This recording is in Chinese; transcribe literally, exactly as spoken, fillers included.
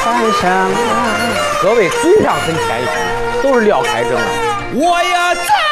山上。各位嘴上很谦虚，都是撂开整了。 我呀在。